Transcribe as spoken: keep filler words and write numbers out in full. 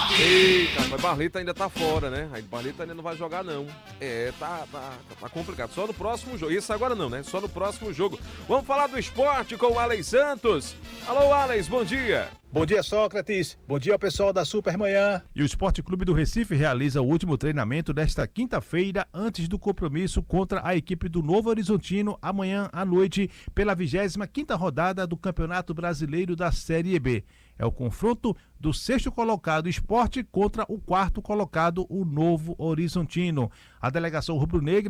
Eita, mas Barleta ainda tá fora, né? Aí Barleta ainda não vai jogar, não. É, tá, tá, tá complicado. Só no próximo jogo. Isso agora não, né? Só no próximo jogo. Vamos falar do esporte com o Alex Santos. Alô, Alex, bom dia. Bom dia, Sócrates. Bom dia ao pessoal da Supermanhã. E o Esporte Clube do Recife realiza o último treinamento desta quinta-feira, antes do compromisso contra a equipe do Novo Horizontino, amanhã à noite, pela vigésima quinta rodada do Campeonato Brasileiro da Série B. É o confronto do sexto colocado Esporte contra o quarto colocado, o Novo Horizontino. A delegação rubro-negra